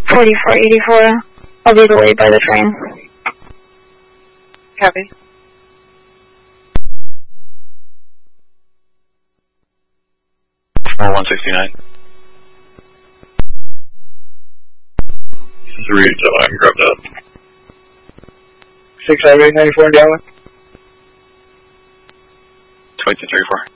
4484. I'll be delayed by the train. Copy. More 169. This is the read, so I'm grubbed up. 65894 Gallup. 2234.